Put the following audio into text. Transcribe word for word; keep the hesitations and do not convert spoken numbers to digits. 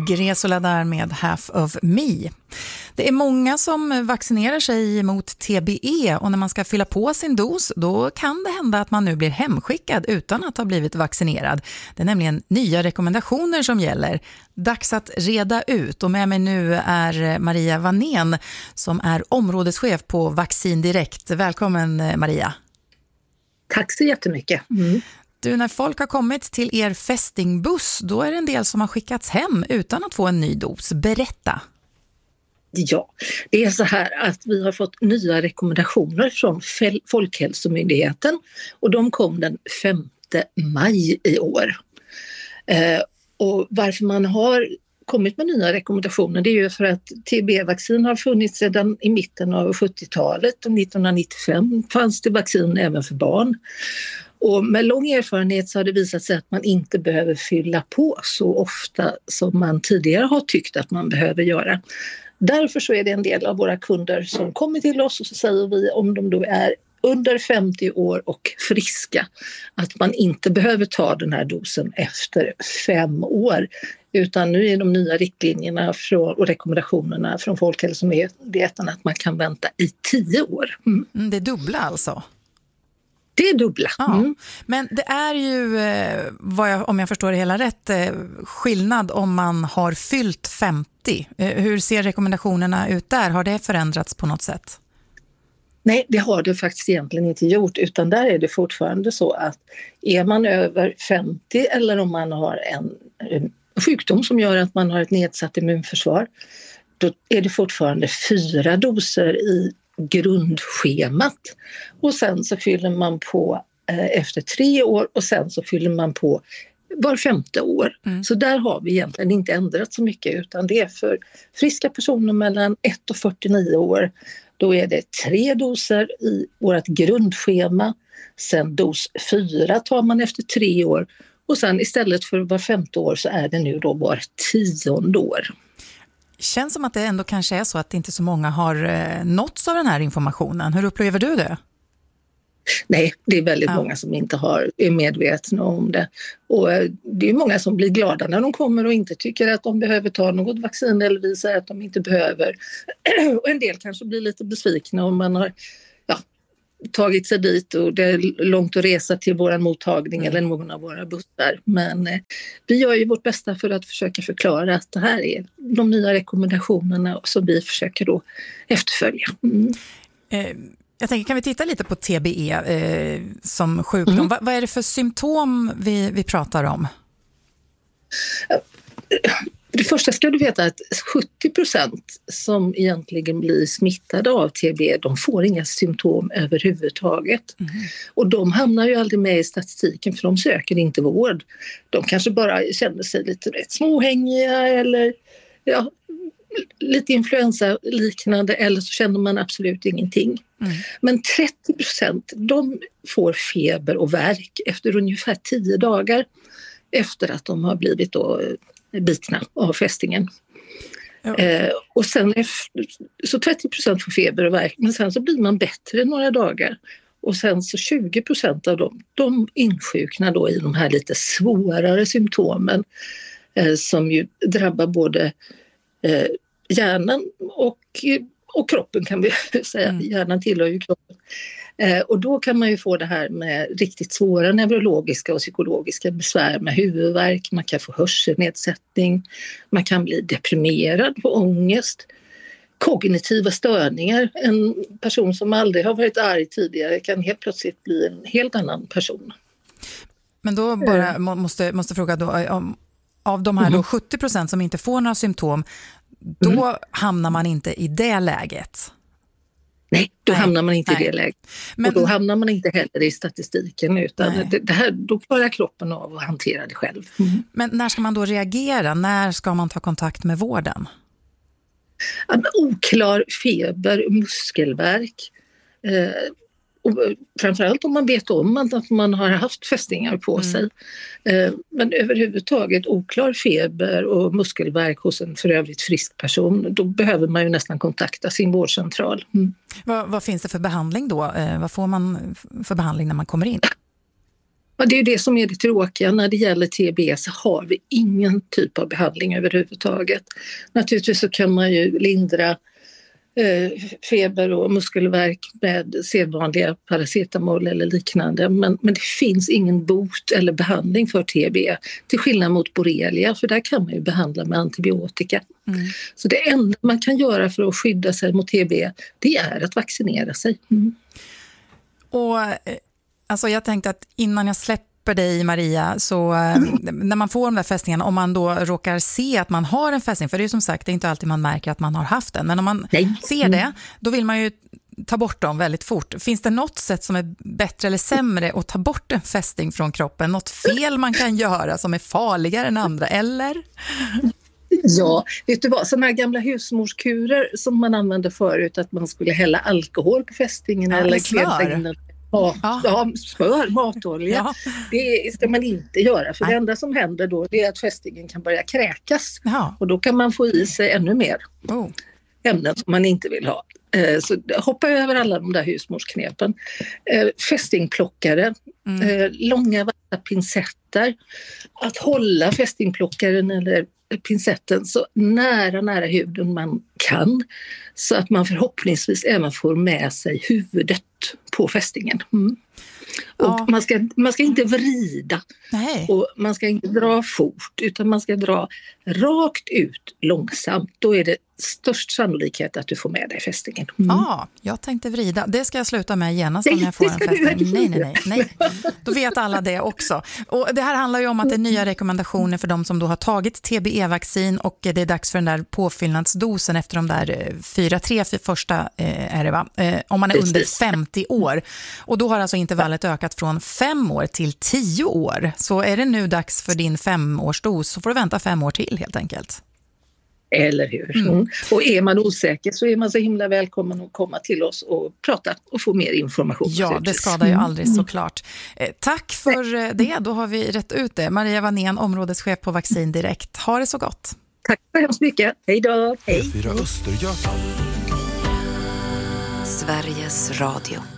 Gresola där med Half of Me. Det är många som vaccinerar sig mot T B E och när man ska fylla på sin dos då kan det hända att man nu blir hemskickad utan att ha blivit vaccinerad. Det är nämligen nya rekommendationer som gäller. Dags att reda ut och med mig nu är Maria Wanén som är områdeschef på Vaccin Direkt. Välkommen Maria. Tack så jättemycket. Mm. Du, när folk har kommit till er fästingbuss, då är det en del som har skickats hem utan att få en ny dos. Berätta. Ja, det är så här att vi har fått nya rekommendationer från Folkhälsomyndigheten och de kom den femte maj i år. Eh, och varför man har kommit med nya rekommendationer, det är ju för att T B E-vaccin har funnits sedan i mitten av sjuttiotalet och nittonhundranittiofem fanns det vaccin även för barn. Och med lång erfarenhet så har det visat sig att man inte behöver fylla på så ofta som man tidigare har tyckt att man behöver göra. Därför så är det en del av våra kunder som kommer till oss och så säger vi om de då är under femtio år och friska att man inte behöver ta den här dosen efter fem år. Utan nu är de nya riktlinjerna och rekommendationerna från Folkhälsomyndigheten att man kan vänta i tio år. Mm. Det är dubbla alltså? Det är dubbla. Ja. Mm. Men det är ju, vad jag, om jag förstår det hela rätt, skillnad om man har fyllt femtio. Hur ser rekommendationerna ut där? Har det förändrats på något sätt? Nej, det har det faktiskt egentligen inte gjort, utan där är det fortfarande så att är man över femtio eller om man har en, en sjukdom som gör att man har ett nedsatt immunförsvar, då är det fortfarande fyra doser i grundschemat och sen så fyller man på eh, efter tre år och sen så fyller man på var femte år. Mm. Så där har vi egentligen inte ändrat så mycket utan det är för friska personer mellan ett och fyrtionio år. Då är det tre doser i vårt grundschema, sen dos fyra tar man efter tre år och sen istället för var femte år så är det nu då var tionde år. Känns som att det ändå kanske är så att inte så många har eh, nåtts av den här informationen. Hur upplever du det? Nej, det är väldigt ja. många som inte har, är medvetna om det. Och det är många som blir glada när de kommer och inte tycker att de behöver ta något vaccin eller visar att de inte behöver. Och en del kanske blir lite besvikna om man har ja, tagit sig dit och det är långt att resa till vår mottagning mm. eller någon av våra bussar. Men eh, vi gör ju vårt bästa för att försöka förklara att det här är de nya rekommendationerna som vi försöker då efterfölja. Mm. Eh. Jag tänker, kan vi titta lite på T B E eh, som sjukdom? Mm. Va, vad är det för symptom vi, vi pratar om? Det första ska du veta att sjuttio procent som egentligen blir smittade av T B E, de får inga symptom överhuvudtaget. Mm. Och de hamnar ju aldrig med i statistiken för de söker inte vård. De kanske bara känner sig lite rätt småhängiga eller ja, lite influensa-liknande eller så känner man absolut ingenting. Mm. Men trettio procent de får feber och värk efter ungefär tio dagar efter att de har blivit då bitna av fästingen. Ja. Eh, och sen är, så trettio procent får feber och värk men sen så blir man bättre några dagar. Och sen så tjugo procent av dem de insjuknar då i de här lite svårare symptomen eh, som ju drabbar både eh, hjärnan och, och kroppen kan vi säga. Mm. Hjärnan tillhör ju kroppen. Eh, och då kan man ju få det här med riktigt svåra neurologiska och psykologiska besvär med huvudvärk. Man kan få hörselnedsättning. Man kan bli deprimerad, få ångest. Kognitiva störningar. En person som aldrig har varit arg tidigare kan helt plötsligt bli en helt annan person. Men då bara måste, måste fråga då, om, av de här mm. då sjuttio procent som inte får några symptom, då mm. hamnar man inte i det läget. Nej, då Nej. hamnar man inte Nej. i det läget. Men, och då hamnar man inte heller i statistiken utan det, det här, då klarar kroppen av att hantera det själv. Mm. Men när ska man då reagera? När ska man ta kontakt med vården? Ja, oklar feber, muskelvärk. Eh, och framförallt om man vet om att man har haft fästingar på mm. sig. Eh, men överhuvudtaget oklar feber och muskelvärk hos en för övrigt frisk person, då behöver man ju nästan kontakta sin vårdcentral. Mm. Vad, vad finns det för behandling då? Eh, vad får man för behandling när man kommer in? Ja, det är ju det som är det tråkiga. När det gäller T B E så har vi ingen typ av behandling överhuvudtaget. Naturligtvis så kan man ju lindra eh, feber och muskelvärk med sedvanliga paracetamol eller liknande. Men, men det finns ingen bot eller behandling för T B E. Till skillnad mot borrelia, för där kan man ju behandla med antibiotika. Mm. Så det enda man kan göra för att skydda sig mot T B E, det är att vaccinera sig. Mm. Och... Alltså jag tänkte att innan jag släpper dig, Maria, så mm. när man får de där fästingarna, om man då råkar se att man har en fästing, för det är ju som sagt, det är inte alltid man märker att man har haft den, men om man Nej. ser det, då vill man ju ta bort dem väldigt fort. Finns det något sätt som är bättre eller sämre att ta bort en fästing från kroppen? Något fel man kan göra som är farligare än andra, eller? Ja, vet du vad, sådana här gamla husmorskurer som man använde förut, att man skulle hälla alkohol på fästingen ja, eller kleta in den. Ja, ja, smör, matolja. Ja. Det ska man inte göra, för Nej. det enda som händer då är att fästingen kan börja kräkas. Ja. Och då kan man få i sig ännu mer oh. ämnen som man inte vill ha. Så hoppa över alla de där husmorsknepen. Fästingplockare, mm. långa vassa pincetter. Att hålla fästingplockaren eller pincetten så nära, nära huden man kan. Så att man förhoppningsvis även får med sig huvudet på fästingen. Mm. Och ja. man, ska, man ska inte vrida Nej. och man ska inte dra fort, utan man ska dra rakt ut långsamt. Då är det störst sannolikhet att du får med dig fästingen. Mm. Ja, jag tänkte vrida. Det ska jag sluta med genast om jag får en fästing. Nej, nej, nej, nej. Då vet alla det också. Och det här handlar ju om att det är nya rekommendationer för de som då har tagit T B E-vaccin, och det är dags för den där påfyllnadsdosen efter de där fyra, tre för första eh, är det va? Eh, om man är Precis. under femtio år. Och då har alltså intervallet ökat från fem år till tio år. Så är det nu dags för din femårsdos, så får du vänta fem år till helt enkelt. Eller hur? Mm. Och är man osäker så är man så himla välkommen att komma till oss och prata och få mer information. Ja, det skadar ju aldrig mm. såklart. Eh, tack för det, då har vi rätt ut det. Maria Wanén, områdeschef på Vaccin Direkt. Ha det så gott. Tack så hemskt mycket. Hej då. Hej. Sveriges Radio.